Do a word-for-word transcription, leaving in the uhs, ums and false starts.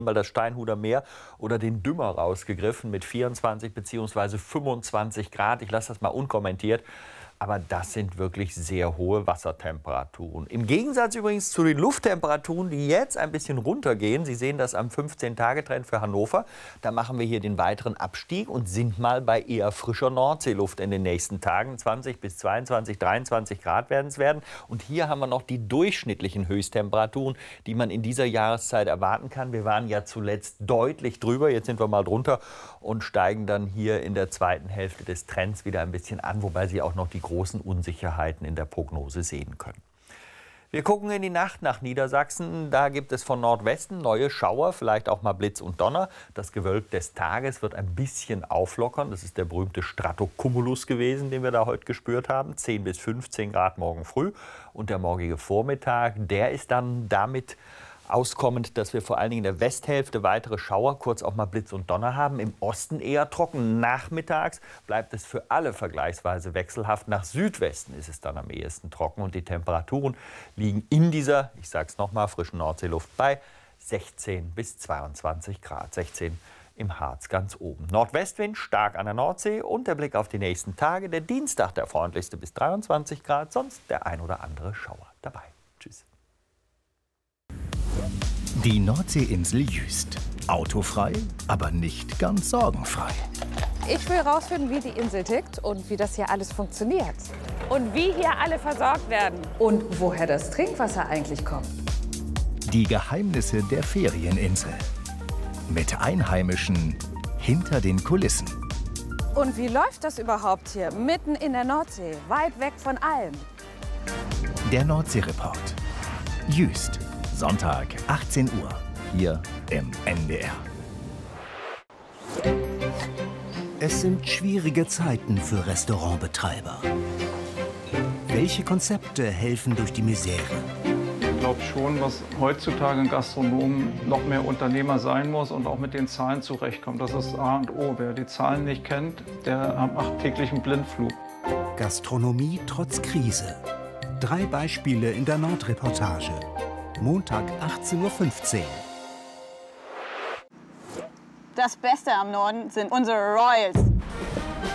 mal das Steinhuder Meer oder den Dümmer rausgegriffen mit vierundzwanzig bzw. fünfundzwanzig Grad. Ich lasse das mal unkommentiert. Aber das sind wirklich sehr hohe Wassertemperaturen. Im Gegensatz übrigens zu den Lufttemperaturen, die jetzt ein bisschen runtergehen. Sie sehen das am fünfzehn-Tage-Trend für Hannover. Da machen wir hier den weiteren Abstieg und sind mal bei eher frischer Nordseeluft in den nächsten Tagen. zwanzig bis zweiundzwanzig, dreiundzwanzig Grad werden es werden. Und hier haben wir noch die durchschnittlichen Höchsttemperaturen, die man in dieser Jahreszeit erwarten kann. Wir waren ja zuletzt deutlich drüber. Jetzt sind wir mal drunter und steigen dann hier in der zweiten Hälfte des Trends wieder ein bisschen an, wobei Sie auch noch die großen Unsicherheiten in der Prognose sehen können. Wir gucken in die Nacht nach Niedersachsen. Da gibt es von Nordwesten neue Schauer, vielleicht auch mal Blitz und Donner. Das Gewölk des Tages wird ein bisschen auflockern. Das ist der berühmte Stratocumulus gewesen, den wir da heute gespürt haben. zehn bis fünfzehn Grad morgen früh. Und der morgige Vormittag, der ist dann damit auskommend, dass wir vor allen Dingen in der Westhälfte weitere Schauer, kurz auch mal Blitz und Donner haben. Im Osten eher trocken. Nachmittags bleibt es für alle vergleichsweise wechselhaft. Nach Südwesten ist es dann am ehesten trocken. Und die Temperaturen liegen in dieser, ich sage es nochmal, frischen Nordseeluft bei sechzehn bis zweiundzwanzig Grad. sechzehn im Harz ganz oben. Nordwestwind stark an der Nordsee und der Blick auf die nächsten Tage. Der Dienstag der freundlichste bis dreiundzwanzig Grad, sonst der ein oder andere Schauer dabei. Tschüss. Die Nordseeinsel Jüst. Autofrei, aber nicht ganz sorgenfrei. Ich will herausfinden, wie die Insel tickt und wie das hier alles funktioniert. Und wie hier alle versorgt werden. Und woher das Trinkwasser eigentlich kommt. Die Geheimnisse der Ferieninsel. Mit Einheimischen hinter den Kulissen. Und wie läuft das überhaupt hier, mitten in der Nordsee, weit weg von allem? Der Nordsee-Report. Jüst. Sonntag, achtzehn Uhr, hier im N D R. Es sind schwierige Zeiten für Restaurantbetreiber. Welche Konzepte helfen durch die Misere? Ich glaube schon, was heutzutage ein Gastronom noch mehr Unternehmer sein muss und auch mit den Zahlen zurechtkommt. Das ist A und O. Wer die Zahlen nicht kennt, der macht täglich einen Blindflug. Gastronomie trotz Krise. Drei Beispiele in der Nordreportage. Montag, achtzehn Uhr fünfzehn. Das Beste am Norden sind unsere Royals.